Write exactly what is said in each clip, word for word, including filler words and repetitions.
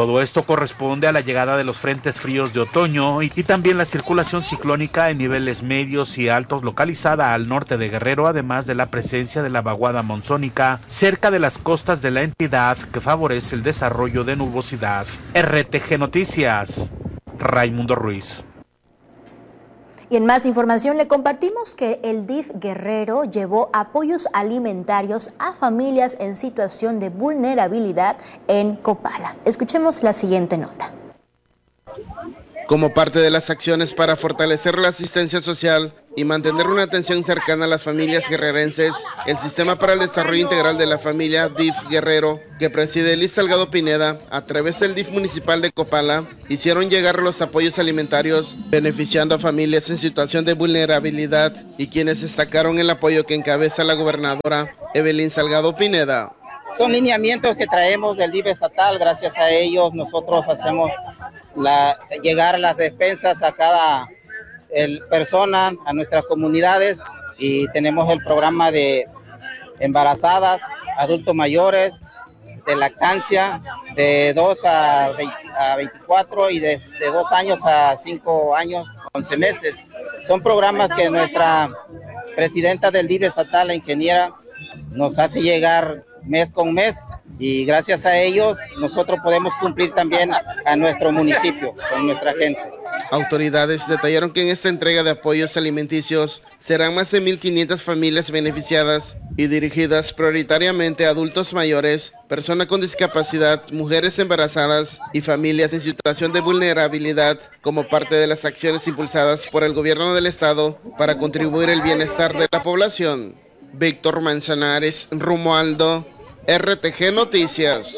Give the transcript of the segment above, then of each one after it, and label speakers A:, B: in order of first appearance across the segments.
A: Todo esto corresponde a la llegada de los frentes fríos de otoño y, y también la circulación ciclónica en niveles medios y altos localizada al norte de Guerrero, además de la presencia de la vaguada monzónica cerca de las costas de la entidad que favorece el desarrollo de nubosidad. R T G Noticias, Raimundo Ruiz.
B: Y en más información le compartimos que el D I F Guerrero llevó apoyos alimentarios a familias en situación de vulnerabilidad en Copala. Escuchemos la siguiente nota.
C: Como parte de las acciones para fortalecer la asistencia social y mantener una atención cercana a las familias guerrerenses, el Sistema para el Desarrollo Integral de la Familia D I F Guerrero, que preside Liz Salgado Pineda, a través del D I F municipal de Copala, hicieron llegar los apoyos alimentarios, beneficiando a familias en situación de vulnerabilidad y quienes destacaron el apoyo que encabeza la gobernadora Evelyn Salgado Pineda.
D: Son lineamientos que traemos del D I F estatal, gracias a ellos nosotros hacemos la, llegar las despensas a cada el, persona, a nuestras comunidades, y tenemos el programa de embarazadas, adultos mayores, de lactancia, de dos a veinticuatro y de, de dos años a cinco años, once meses. Son programas que nuestra presidenta del D I F estatal, la ingeniera, nos hace llegar mes con mes, y gracias a ellos nosotros podemos cumplir también a, a nuestro municipio, con nuestra gente.
C: Autoridades detallaron que en esta entrega de apoyos alimenticios serán más de mil quinientas familias beneficiadas y dirigidas prioritariamente a adultos mayores, personas con discapacidad, mujeres embarazadas y familias en situación de vulnerabilidad, como parte de las acciones impulsadas por el gobierno del estado para contribuir al bienestar de la población. Víctor Manzanares, Romualdo, R T G Noticias.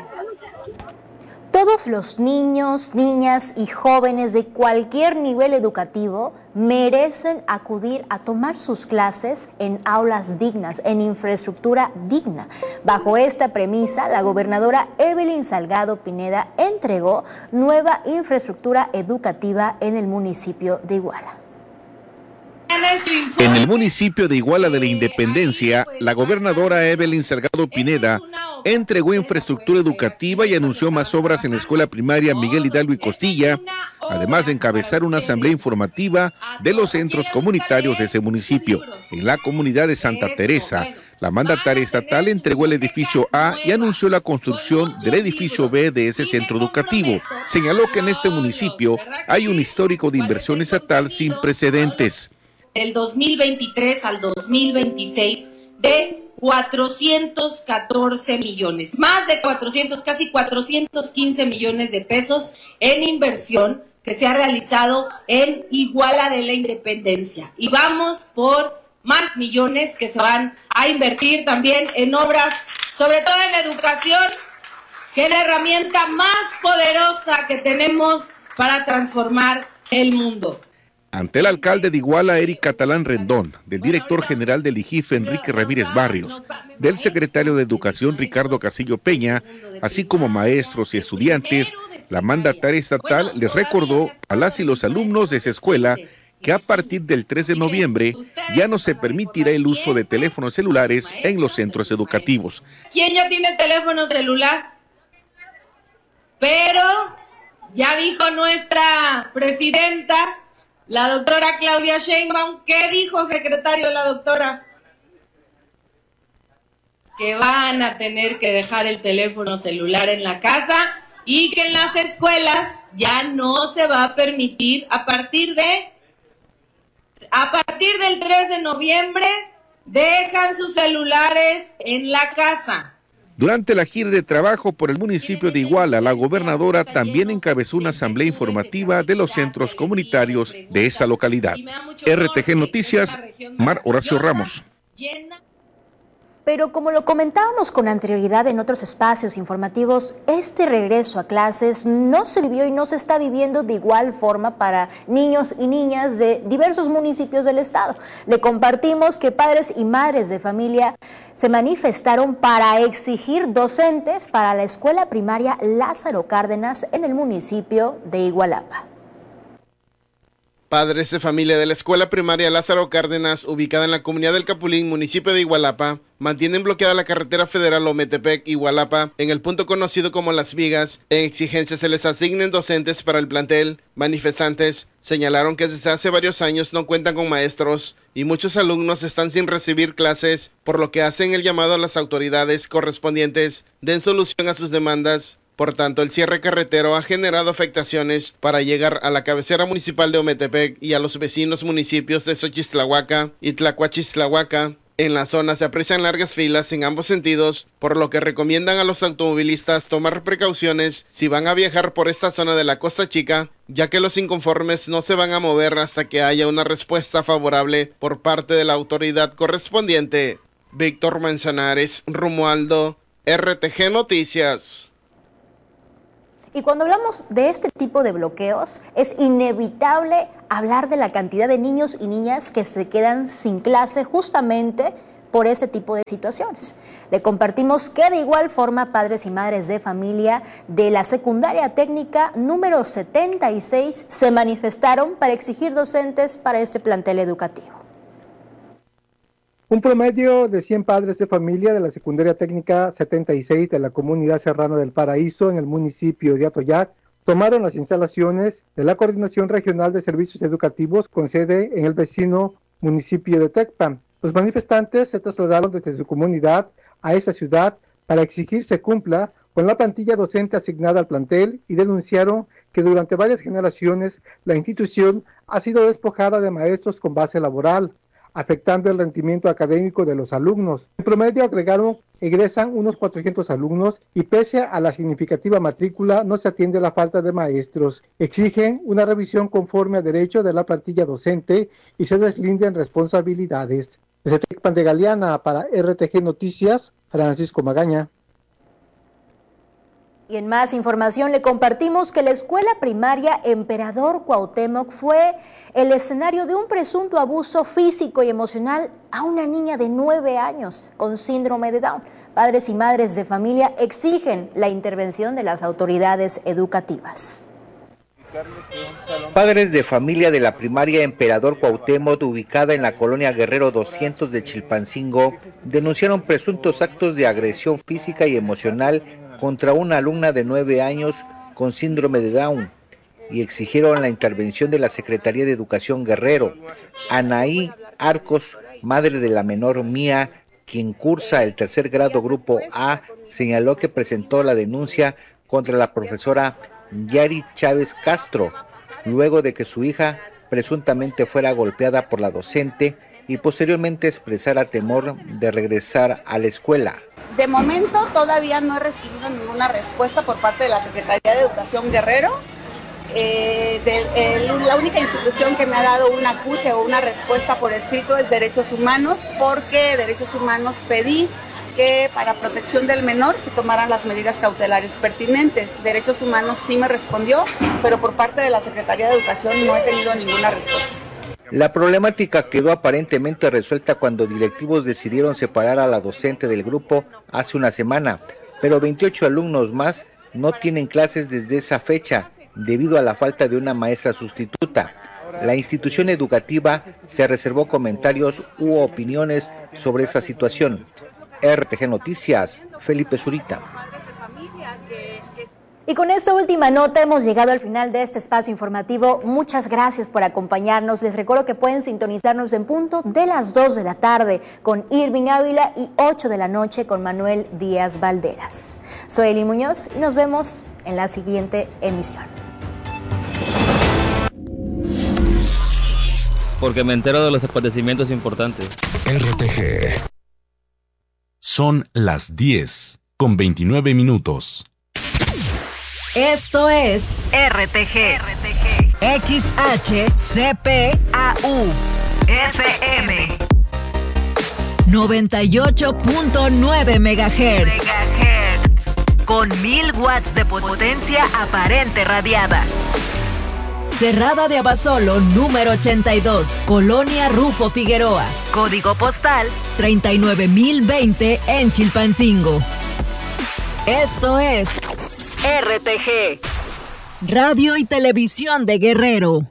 B: Todos los niños, niñas y jóvenes de cualquier nivel educativo merecen acudir a tomar sus clases en aulas dignas, en infraestructura digna. Bajo esta premisa, la gobernadora Evelyn Salgado Pineda entregó nueva infraestructura educativa en el municipio de Iguala.
E: En el municipio de Iguala de la Independencia, la gobernadora Evelyn Salgado Pineda entregó infraestructura educativa y anunció más obras en la escuela primaria Miguel Hidalgo y Costilla, además de encabezar una asamblea informativa de los centros comunitarios de ese municipio. En la comunidad de Santa Teresa, la mandataria estatal entregó el edificio A y anunció la construcción del edificio B de ese centro educativo. Señaló que en este municipio hay un histórico de inversión estatal sin precedentes.
F: Del dos mil veintitrés al dos mil veintiséis de cuatrocientos catorce millones, más de cuatrocientos, casi cuatrocientos quince millones de pesos en inversión que se ha realizado en Iguala de la Independencia. Y vamos por más millones que se van a invertir también en obras, sobre todo en la educación, que es la herramienta más poderosa que tenemos para transformar el mundo.
E: Ante el alcalde de Iguala, Eric Catalán Rendón, del director general del I G I F, Enrique Ramírez Barrios, del secretario de Educación, Ricardo Casillo Peña, así como maestros y estudiantes, la mandataria estatal les recordó a las y los alumnos de esa escuela que a partir del tres de noviembre ya no se permitirá el uso de teléfonos celulares en los centros educativos.
F: ¿Quién ya tiene teléfono celular? Pero ya dijo nuestra presidenta, la doctora Claudia Sheinbaum, ¿qué dijo, secretario, la doctora? Que van a tener que dejar el teléfono celular en la casa y que en las escuelas ya no se va a permitir a partir de a partir del tres de noviembre dejan sus celulares en la casa.
E: Durante la gira de trabajo por el municipio de Iguala, la gobernadora también encabezó una asamblea informativa de los centros comunitarios de esa localidad. R T G Noticias, Mar Horacio Ramos.
B: Pero como lo comentábamos con anterioridad en otros espacios informativos, este regreso a clases no se vivió y no se está viviendo de igual forma para niños y niñas de diversos municipios del estado. Le compartimos que padres y madres de familia se manifestaron para exigir docentes para la escuela primaria Lázaro Cárdenas en el municipio de Igualapa.
C: Padres de familia de la escuela primaria Lázaro Cárdenas, ubicada en la comunidad del Capulín, municipio de Igualapa, mantienen bloqueada la carretera federal Ometepec-Igualapa en el punto conocido como Las Vigas. En exigencia se les asignen docentes para el plantel. Manifestantes señalaron que desde hace varios años no cuentan con maestros y muchos alumnos están sin recibir clases, por lo que hacen el llamado a las autoridades correspondientes den solución a sus demandas. Por tanto, el cierre carretero ha generado afectaciones para llegar a la cabecera municipal de Ometepec y a los vecinos municipios de Xochistlahuaca y Tlacuachistlahuaca. En la zona se aprecian largas filas en ambos sentidos, por lo que recomiendan a los automovilistas tomar precauciones si van a viajar por esta zona de la Costa Chica, ya que los inconformes no se van a mover hasta que haya una respuesta favorable por parte de la autoridad correspondiente. Víctor Manzanares, Romualdo, R T G Noticias.
B: Y cuando hablamos de este tipo de bloqueos, es inevitable hablar de la cantidad de niños y niñas que se quedan sin clase justamente por este tipo de situaciones. Le compartimos que de igual forma padres y madres de familia de la secundaria técnica número setenta y seis se manifestaron para exigir docentes para este plantel educativo.
G: Un promedio de cien padres de familia de la secundaria técnica setenta y seis de la comunidad serrana del Paraíso en el municipio de Atoyac tomaron las instalaciones de la Coordinación Regional de Servicios Educativos con sede en el vecino municipio de Tecpan. Los manifestantes se trasladaron desde su comunidad a esa ciudad para exigir se cumpla con la plantilla docente asignada al plantel y denunciaron que durante varias generaciones la institución ha sido despojada de maestros con base laboral, afectando el rendimiento académico de los alumnos. En promedio, agregaron, egresan unos cuatrocientos alumnos y pese a la significativa matrícula no se atiende la falta de maestros. Exigen una revisión conforme a derecho de la plantilla docente y se deslinden responsabilidades. Desde Tecpan de Galeana para R T G Noticias, Francisco Magaña.
B: Y en más información le compartimos que la escuela primaria Emperador Cuauhtémoc fue el escenario de un presunto abuso físico y emocional a una niña de nueve años con síndrome de Down. Padres y madres de familia exigen la intervención de las autoridades educativas.
H: Padres de familia de la primaria Emperador Cuauhtémoc, ubicada en la colonia Guerrero doscientos de Chilpancingo, denunciaron presuntos actos de agresión física y emocional contra una alumna de nueve años con síndrome de Down y exigieron la intervención de la Secretaría de Educación Guerrero. Anaí Arcos, madre de la menor Mía, quien cursa el tercer grado grupo A, señaló que presentó la denuncia contra la profesora Yari Chávez Castro, luego de que su hija presuntamente fuera golpeada por la docente y posteriormente expresara temor de regresar a la escuela.
I: De momento todavía no he recibido ninguna respuesta por parte de la Secretaría de Educación Guerrero. Eh, de, el, la única institución que me ha dado un acuse o una respuesta por escrito es Derechos Humanos, porque Derechos Humanos pedí que para protección del menor se tomaran las medidas cautelares pertinentes. Derechos Humanos sí me respondió, pero por parte de la Secretaría de Educación no he tenido ninguna respuesta.
H: La problemática quedó aparentemente resuelta cuando directivos decidieron separar a la docente del grupo hace una semana, pero veintiocho alumnos más no tienen clases desde esa fecha debido a la falta de una maestra sustituta. La institución educativa se reservó comentarios u opiniones sobre esa situación. R T G Noticias, Felipe Zurita.
B: Y con esta última nota hemos llegado al final de este espacio informativo. Muchas gracias por acompañarnos. Les recuerdo que pueden sintonizarnos en punto de las dos de la tarde con Irving Ávila y ocho de la noche con Manuel Díaz Valderas. Soy Eli Muñoz y nos vemos en la siguiente emisión.
J: Porque me entero de los acontecimientos importantes.
K: R T G. Son las diez con veintinueve minutos.
L: Esto es R T G, R T G. X H C P A U F M noventa y ocho punto nueve megahertz. Megahertz con mil watts de potencia aparente radiada. Cerrada de Abasolo número ochenta y dos, Colonia Rufo Figueroa. Código postal treinta y nueve mil veinte en Chilpancingo. Esto es R T G, Radio y Televisión de Guerrero.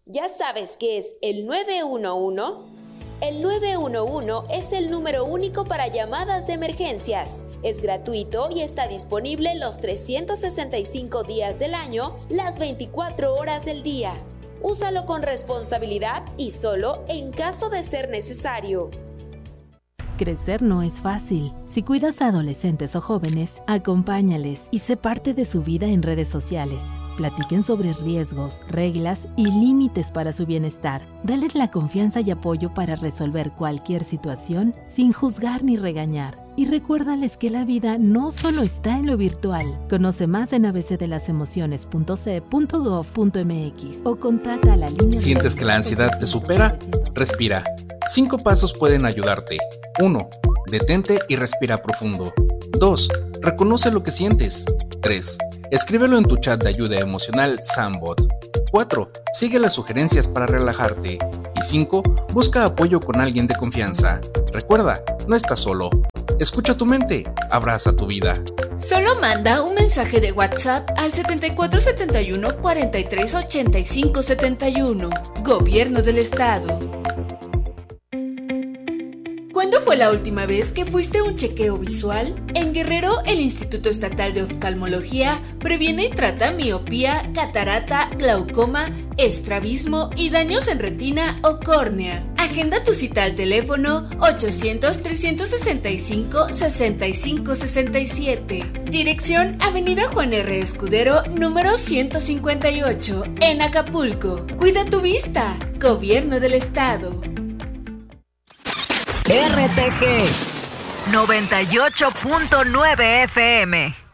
M: ¿Ya sabes qué es el nueve uno uno? El nueve uno uno es el número único para llamadas de emergencias. Es gratuito y está disponible los trescientos sesenta y cinco días del año, las veinticuatro horas del día. Úsalo con responsabilidad y solo en caso de ser necesario.
N: Crecer no es fácil. Si cuidas a adolescentes o jóvenes, acompáñales y sé parte de su vida en redes sociales. Platiquen sobre riesgos, reglas y límites para su bienestar. Dales la confianza y apoyo para resolver cualquier situación sin juzgar ni regañar. Y recuérdales que la vida no solo está en lo virtual. Conoce más en a b c de las emociones punto c e punto gov punto m x o contacta a la línea...
O: ¿Sientes que la ansiedad te supera? Respira. Cinco pasos pueden ayudarte. uno. Detente y respira profundo. dos. Reconoce lo que sientes. tres. Escríbelo en tu chat de ayuda emocional Sambot. cuatro. Sigue las sugerencias para relajarte. Y cinco. Busca apoyo con alguien de confianza. Recuerda, no estás solo. Escucha tu mente, abraza tu vida.
P: Solo manda un mensaje de WhatsApp al setenta y cuatro setenta y uno cuarenta y tres ochenta y cinco setenta y uno. Gobierno del Estado. ¿Cuándo fue la última vez que fuiste a un chequeo visual? En Guerrero, el Instituto Estatal de Oftalmología previene y trata miopía, catarata, glaucoma, estrabismo y daños en retina o córnea. Agenda tu cita al teléfono ochocientos, trescientos sesenta y cinco, sesenta y cinco sesenta y siete. Dirección Avenida Juan R. Escudero, número ciento cincuenta y ocho, en Acapulco. Cuida tu vista. Gobierno del Estado.
L: R T G noventa y ocho punto nueve F M.